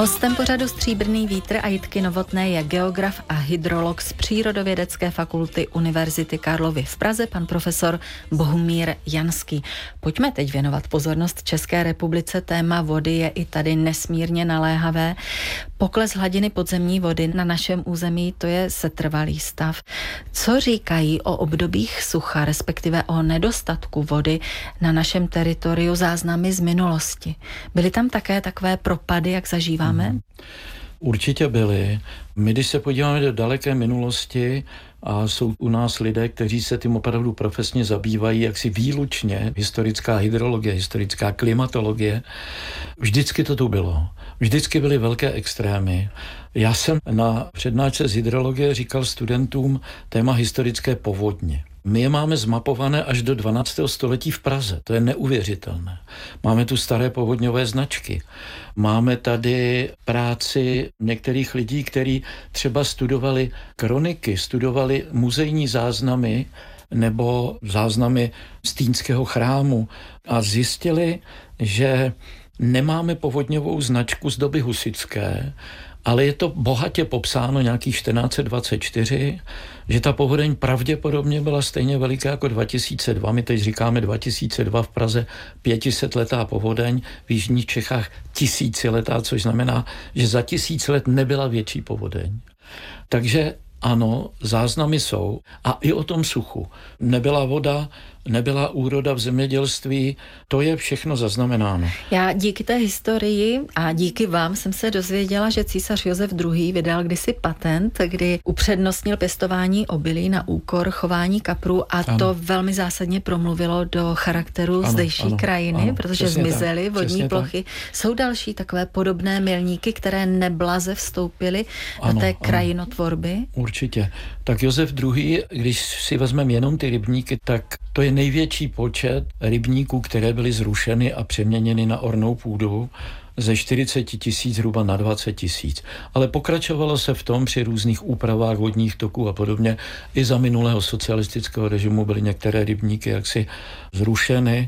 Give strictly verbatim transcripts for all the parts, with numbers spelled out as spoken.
Hostem pořadu Stříbrný vítr a Jitky Novotné je geograf a hydrolog z Přírodovědecké fakulty Univerzity Karlovy v Praze, pan profesor Bohumír Janský. Pojďme teď věnovat pozornost České republice. Téma vody je i tady nesmírně naléhavé. Pokles hladiny podzemní vody na našem území, to je setrvalý stav. Co říkají o obdobích sucha, respektive o nedostatku vody na našem teritoriu záznamy z minulosti? Byly tam také takové propady, jak zažíváme? Hmm. Určitě byly. My, když se podíváme do daleké minulosti, a jsou u nás lidé, kteří se tím opravdu profesně zabývají, jaksi výlučně historická hydrologie, historická klimatologie, vždycky to tu bylo. Vždycky byly velké extrémy. Já jsem na přednášce z hydrologie říkal studentům téma historické povodně. My je máme zmapované až do dvanáctého století v Praze. To je neuvěřitelné. Máme tu staré povodňové značky. Máme tady práci některých lidí, kteří třeba studovali kroniky, studovali muzejní záznamy nebo záznamy Stýnského chrámu a zjistili, že nemáme povodňovou značku z doby husitské, ale je to bohatě popsáno nějakých čtrnáct set dvacet čtyři, že ta povodeň pravděpodobně byla stejně veliká jako dva tisíce dva. My teď říkáme dva tisíce dva v Praze pětisetletá povodeň, v jižních Čechách tisíciletá, což znamená, že za tisíc let nebyla větší povodeň. Takže ano, záznamy jsou. A i o tom suchu. Nebyla voda, nebyla úroda v zemědělství, to je všechno zaznamenáno. Já díky té historii a díky vám jsem se dozvěděla, že císař Josef druhý. vydal kdysi patent, kdy upřednostnil pěstování obilí na úkor chování kaprů a ano. To velmi zásadně promluvilo do charakteru ano, zdejší ano, krajiny, ano, protože zmizely tak, vodní plochy. Tak. Jsou další takové podobné milníky, které neblaze vstoupily ano, do té krajinotvorby? Určitě. Tak Josef druhý. když si vezmeme jenom ty rybníky, tak to je největší počet rybníků, které byly zrušeny a přeměněny na ornou půdu, ze čtyřicet tisíc zhruba na dvacet tisíc. Ale pokračovalo se v tom při různých úpravách vodních toků a podobně. I za minulého socialistického režimu byly některé rybníky jaksi zrušeny,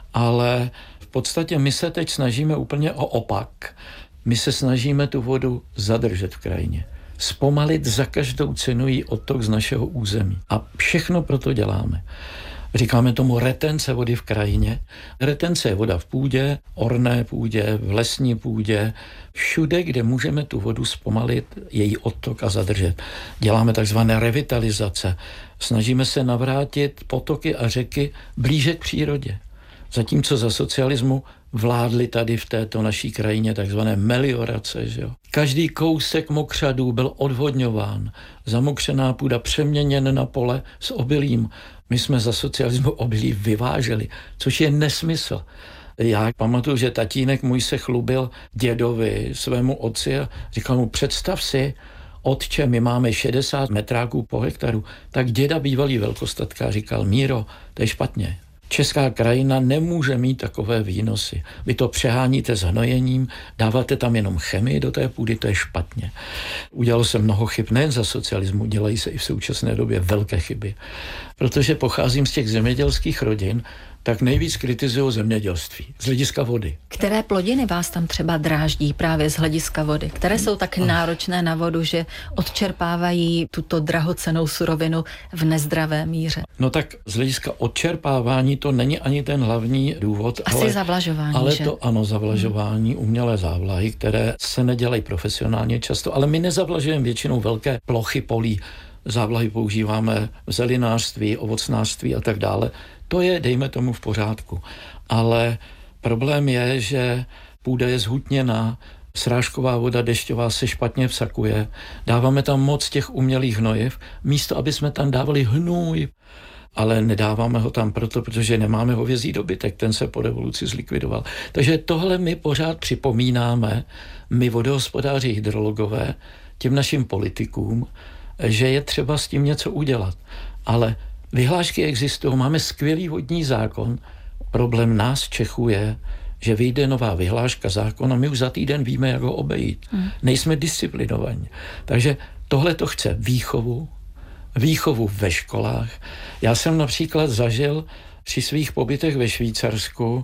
ale v podstatě my se teď snažíme úplně o opak. My se snažíme tu vodu zadržet v krajině. Zpomalit za každou cenu jí odtok z našeho území. A všechno proto děláme. Říkáme tomu retence vody v krajině. Retence je voda v půdě, orné půdě, v lesní půdě, všude, kde můžeme tu vodu zpomalit, její odtok a zadržet. Děláme takzvané revitalizace. Snažíme se navrátit potoky a řeky blíže k přírodě. Zatímco za socialismu vládly tady v této naší krajině takzvané meliorace. Že jo? Každý kousek mokřadů byl odvodňován, zamokřená půda přeměněn na pole s obilím. My jsme za socialismu obilí vyváželi, což je nesmysl. Já pamatuju, že tatínek můj se chlubil dědovi, svému otci a říkal mu, představ si, otče, my máme šedesát metráků po hektaru, tak děda bývalý velkostatka říkal, Míro, to je špatně. Česká krajina nemůže mít takové výnosy. Vy to přeháníte s hnojením, dáváte tam jenom chemii do té půdy, to je špatně. Udělalo se mnoho chyb, nejen za socialismu, dělají se i v současné době velké chyby. Protože pocházím z těch zemědělských rodin, tak nejvíc kritizují zemědělství z hlediska vody. Které plodiny vás tam třeba dráždí právě z hlediska vody? Které jsou tak náročné na vodu, že odčerpávají tuto drahocennou surovinu v nezdravé míře? No tak z hlediska odčerpávání to není ani ten hlavní důvod. Asi ale, zavlažování, ale že? to ano, zavlažování, hmm. umělé závlahy, které se nedělají profesionálně často, ale my nezavlažujeme většinou velké plochy polí. Závlahy používáme v zelinářství, ovocnářství a tak dále. To je, dejme tomu, v pořádku. Ale problém je, že půda je zhutněná, srážková voda dešťová se špatně vsakuje, dáváme tam moc těch umělých hnojiv, místo, aby jsme tam dávali hnůj, ale nedáváme ho tam proto, protože nemáme hovězí dobytek, ten se po revoluci zlikvidoval. Takže tohle my pořád připomínáme, my vodohospodáři hydrologové, těm našim politikům, že je třeba s tím něco udělat. Ale vyhlášky existují, máme skvělý vodní zákon. Problém nás Čechů je, že vyjde nová vyhláška zákon a my už za týden víme, jak ho obejít. Hmm. Nejsme disciplinovaní. Takže tohle to chce výchovu, výchovu ve školách. Já jsem například zažil při svých pobytech ve Švýcarsku,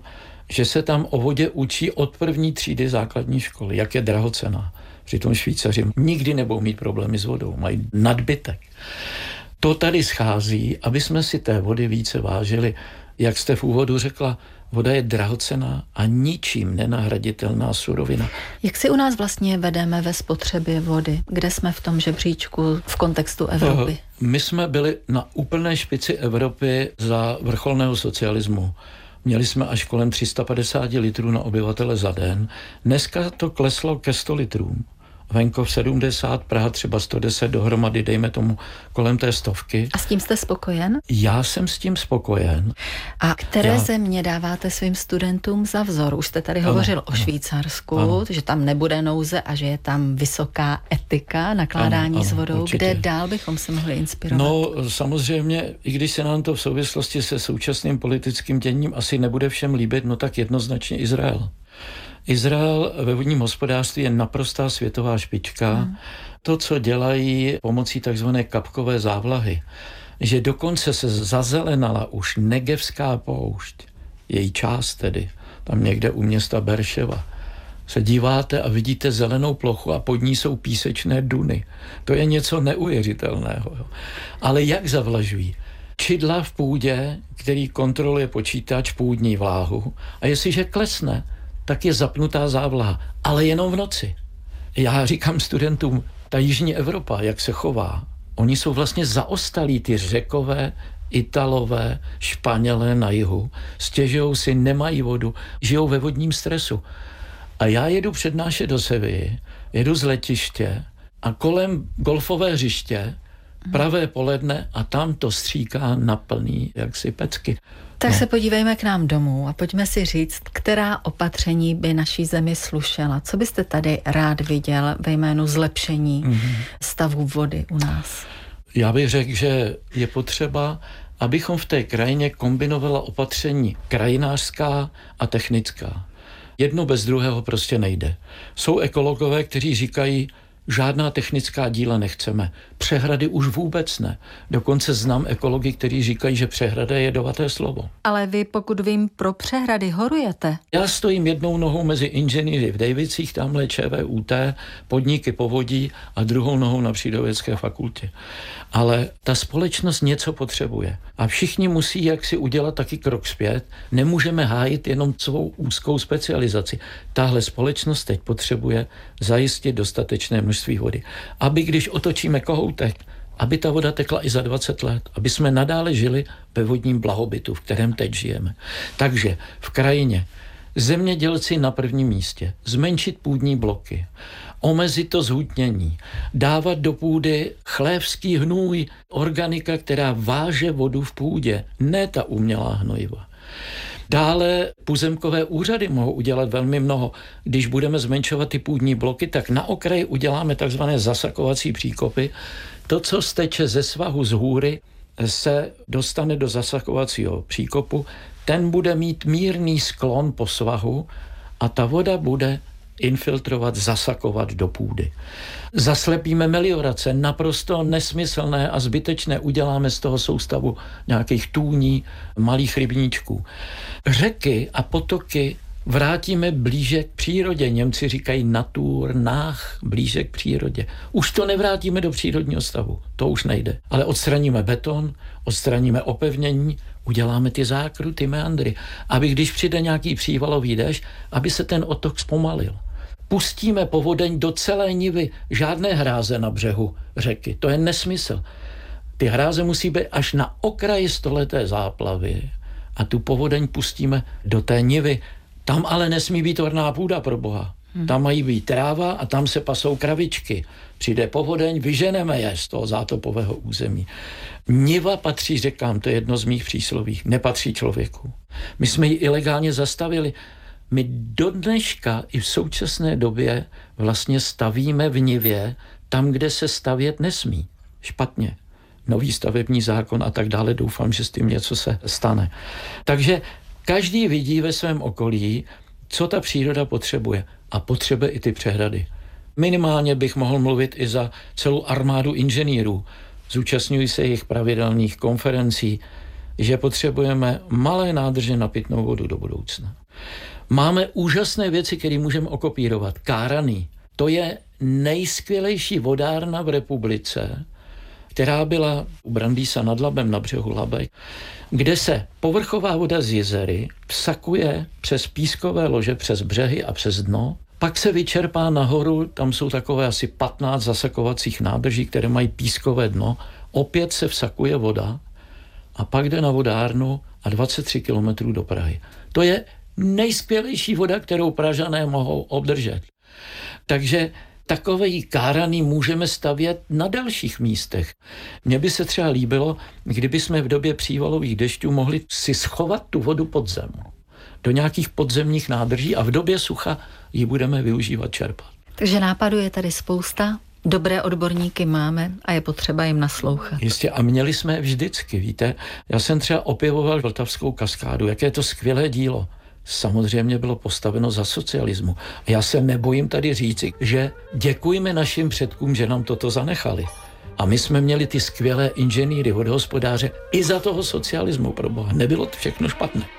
že se tam o vodě učí od první třídy základní školy, jak je drahocenná. Přitom Švýcaři nikdy nebudou mít problémy s vodou, mají nadbytek. To tady schází, aby jsme si té vody více vážili. Jak jste v úvodu řekla, voda je drahocenná a ničím nenahraditelná surovina. Jak si u nás vlastně vedeme ve spotřebě vody? Kde jsme v tom žebříčku v kontextu Evropy? My jsme byli na úplné špici Evropy za vrcholného socialismu. Měli jsme až kolem tři sta padesát litrů na obyvatele za den. Dneska to kleslo ke sto litrům. Venkov sedmdesát, Praha třeba sto deset, dohromady dejme tomu kolem té stovky. A s tím jste spokojen? Já jsem s tím spokojen. A které Já... země dáváte svým studentům za vzor? Už jste tady hovořil ano, o ano, Švýcarsku, ano. že tam nebude nouze a že je tam vysoká etika nakládání ano, ano, s vodou. Určitě. Kde dál bychom se mohli inspirovat? No samozřejmě, i když se nám to v souvislosti se současným politickým děním asi nebude všem líbit, no tak jednoznačně Izrael. Izrael ve vodním hospodářství je naprostá světová špička. Hmm. To, co dělají pomocí takzvané kapkové závlahy, že dokonce se zazelenala už Negevská poušť, její část tedy, tam někde u města Berševa, se díváte a vidíte zelenou plochu a pod ní jsou písečné duny. To je něco neuvěřitelného. Jo. Ale jak zavlažují? Čidla v půdě, který kontroluje počítač půdní vláhu, a jestliže klesne, tak je zapnutá závlaha, ale jenom v noci. Já říkám studentům, ta jižní Evropa, jak se chová, oni jsou vlastně zaostalí, ty Řekové, Italové, Španělé na jihu, stěžují si, nemají vodu, žijou ve vodním stresu. A já jedu přednášet do Sevilly, jedu z letiště a kolem golfové hřiště, pravé poledne a tam to stříká na plný jaksi pecky. Tak no. se podívejme k nám domů a pojďme si říct, která opatření by naší zemi slušela. Co byste tady rád viděl ve jménu zlepšení mm-hmm. stavu vody u nás? Já bych řekl, že je potřeba, abychom v té krajině kombinovali opatření krajinářská a technická. Jedno bez druhého prostě nejde. Jsou ekologové, kteří říkají, žádná technická díla nechceme. Přehrady už vůbec ne. Dokonce znám ekology, kteří říkají, že přehrada je jedovaté slovo. Ale vy, pokud vím, pro přehrady horujete. Já stojím jednou nohou mezi inženýry v Dejvicích, tamhle ČVUT, podniky povodí a druhou nohou na Přírodovědecké fakultě. Ale ta společnost něco potřebuje. A všichni musí jaksi udělat taky krok zpět. Nemůžeme hájit jenom svou úzkou specializaci. Tahle společnost teď potřebuje zajistit dostatečné množství vody. Aby když otočíme kohoutek, aby ta voda tekla i za dvacet let, aby jsme nadále žili ve vodním blahobytu, v kterém teď žijeme. Takže v krajině zemědělci na prvním místě, zmenšit půdní bloky, omezit to zhutnění, dávat do půdy chlévský hnůj, organika, která váže vodu v půdě, ne ta umělá hnojiva. Dále pozemkové úřady mohou udělat velmi mnoho. Když budeme zmenšovat ty půdní bloky, tak na okraji uděláme takzvané zasakovací příkopy. To, co steče ze svahu z hůry, se dostane do zasakovacího příkopu. Ten bude mít mírný sklon po svahu a ta voda bude infiltrovat, zasakovat do půdy. Zaslepíme meliorace, naprosto nesmyslné a zbytečné, uděláme z toho soustavu nějakých tůní, malých rybníčků. Řeky a potoky vrátíme blíže k přírodě. Němci říkají Natur, nach, blíže k přírodě. Už to nevrátíme do přírodního stavu, to už nejde. Ale odstraníme beton, odstraníme opevnění, uděláme ty zákruty, meandry, aby když přijde nějaký přívalový déšť, aby se ten otok zpomalil. Pustíme povodeň do celé nivy, žádné hráze na břehu řeky. To je nesmysl. Ty hráze musí být až na okraji stoleté záplavy a tu povodeň pustíme do té nivy. Tam ale nesmí být orná půda, pro boha. Hmm. Tam mají být tráva a tam se pasou kravičky. Přijde povodeň, vyženeme je z toho zátopového území. Niva patří řekám, to je jedno z mých přísloví, nepatří člověku. My jsme ji ilegálně zastavili. My do dneška i v současné době vlastně stavíme v nivě tam, kde se stavět nesmí. Špatně. Nový stavební zákon a tak dále, doufám, že s tím něco se stane. Takže každý vidí ve svém okolí, co ta příroda potřebuje. A potřebuje i ty přehrady. Minimálně bych mohl mluvit i za celou armádu inženýrů. Zúčastňují se jejich pravidelných konferencí, že potřebujeme malé nádrže na pitnou vodu do budoucna. Máme úžasné věci, které můžeme okopírovat. Káraný. To je nejskvělejší vodárna v republice, která byla u Brandýsa nad Labem na břehu Labe, kde se povrchová voda z jezery vsakuje přes pískové lože, přes břehy a přes dno. Pak se vyčerpá nahoru, tam jsou takové asi patnáct zasakovacích nádrží, které mají pískové dno. Opět se vsakuje voda a pak jde na vodárnu a dvacet tři kilometrů do Prahy. To je nejskvělejší voda, kterou Pražané mohou obdržet. Takže takový káraný můžeme stavět na dalších místech. Mně by se třeba líbilo, kdyby jsme v době přívalových dešťů mohli si schovat tu vodu pod zem do nějakých podzemních nádrží a v době sucha ji budeme využívat, čerpat. Takže nápadů je tady spousta, dobré odborníky máme a je potřeba jim naslouchat. Jistě, a měli jsme vždycky, víte. Já jsem třeba opěvoval Vltavskou kaskádu, jaké je to skvělé dílo. Samozřejmě bylo postaveno za socialismu. A já se nebojím tady říci, že děkujeme našim předkům, že nám toto zanechali. A my jsme měli ty skvělé inženýry, vodohospodáře i za toho socialismu, pro boha. Nebylo to všechno špatné.